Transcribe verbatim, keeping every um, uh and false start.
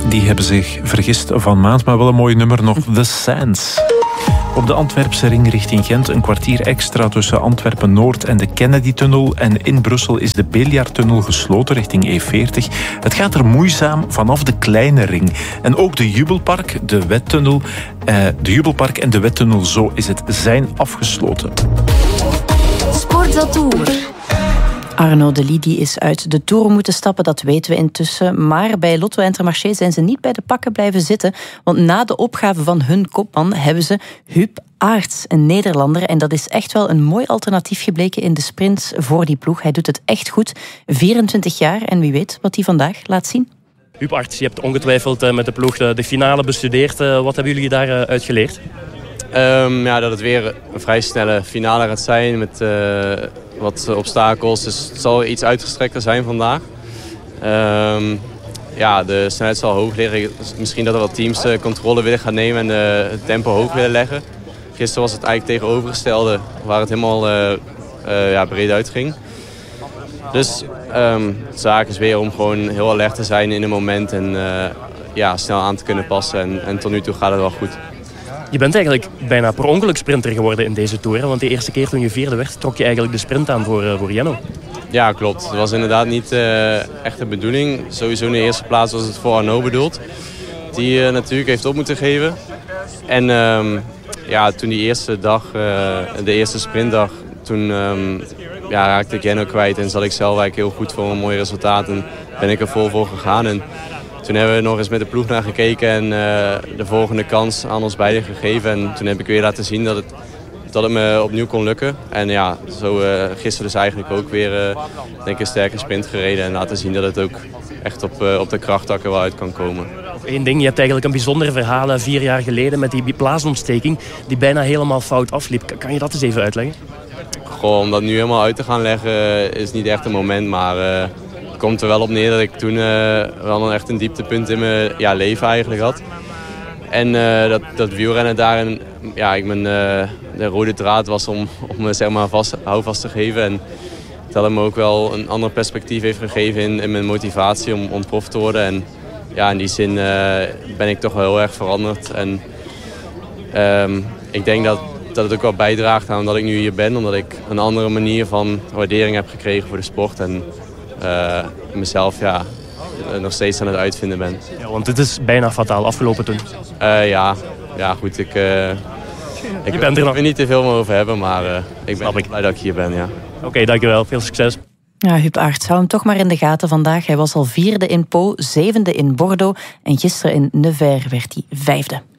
die hebben zich vergist van maand, maar wel een mooi nummer nog, The Sands. Op de Antwerpse ring richting Gent een kwartier extra tussen Antwerpen-Noord en de Kennedy-tunnel. En in Brussel is de Beeljaardtunnel gesloten richting E veertig. Het gaat er moeizaam vanaf de kleine ring. En ook de Jubelpark, de Wettunnel, eh, de Jubelpark en de Wettunnel, zo is het, zijn afgesloten. Sportatour. Arnaud Delis is uit de Tour moeten stappen, dat weten we intussen. Maar bij Lotto Intermarché zijn ze niet bij de pakken blijven zitten. Want na de opgave van hun kopman hebben ze Huub Aerts, een Nederlander. En dat is echt wel een mooi alternatief gebleken in de sprint voor die ploeg. Hij doet het echt goed. vierentwintig jaar en wie weet wat hij vandaag laat zien. Huub Aerts, je hebt ongetwijfeld met de ploeg de finale bestudeerd. Wat hebben jullie daaruit geleerd? Um, ja, dat het weer een vrij snelle finale gaat zijn met uh, wat obstakels. Dus het zal iets uitgestrekter zijn vandaag. Um, ja, de snelheid zal hoog liggen. Misschien dat er wat teams de controle willen gaan nemen en uh, het tempo hoog willen leggen. Gisteren was het eigenlijk tegenovergestelde, waar het helemaal uh, uh, ja, breed uitging. Dus um, de zaak is weer om gewoon heel alert te zijn in een moment en uh, ja, snel aan te kunnen passen. En, en tot nu toe gaat het wel goed. Je bent eigenlijk bijna per ongeluk sprinter geworden in deze Tour. Want de eerste keer toen je vierde werd, trok je eigenlijk de sprint aan voor, uh, voor Jenno. Ja, klopt. Het was inderdaad niet uh, echt de bedoeling. Sowieso in de eerste plaats was het voor Arnaud bedoeld. Die uh, natuurlijk heeft op moeten geven. En um, ja, toen die eerste dag, uh, de eerste sprintdag, toen um, ja, raakte ik Jenno kwijt. En zat ik zelf eigenlijk heel goed voor een mooi resultaat. En ben ik er vol voor gegaan. En toen hebben we nog eens met de ploeg naar gekeken en uh, de volgende kans aan ons beiden gegeven. En toen heb ik weer laten zien dat het, dat het me opnieuw kon lukken. En ja, zo uh, gisteren dus eigenlijk ook weer uh, denk ik een sterke sprint gereden. En laten zien dat het ook echt op, uh, op de krachttakken wel uit kan komen. Eén ding, je hebt eigenlijk een bijzonder verhaal uh, vier jaar geleden met die blaasontsteking die bijna helemaal fout afliep. Kan je dat eens even uitleggen? Goh, om dat nu helemaal uit te gaan leggen is niet echt een moment, maar Uh, Het komt er wel op neer dat ik toen uh, wel echt een dieptepunt in mijn ja, leven eigenlijk had. En uh, dat, dat wielrennen daarin, ja, ik ben, uh, de rode draad was om, om me zeg maar vast, houvast te geven. En dat het me ook wel een ander perspectief heeft gegeven in, in mijn motivatie om, om prof te worden. En ja, in die zin uh, ben ik toch wel heel erg veranderd. En um, ik denk dat, dat het ook wel bijdraagt aan dat ik nu hier ben. Omdat ik een andere manier van waardering heb gekregen voor de sport. En Uh, mezelf ja, nog steeds aan het uitvinden ben. Ja, want het is bijna fataal afgelopen toen. Uh, ja. ja, goed. Ik, uh, ik bent er nog er niet te veel meer over hebben, maar uh, ik ben ik. blij dat ik hier ben. Ja. Oké, okay, dankjewel. Veel succes. Ja, Huub Aerts, hou hem toch maar in de gaten vandaag. Hij was al vierde in Pau, zevende in Bordeaux en gisteren in Nevers werd hij vijfde.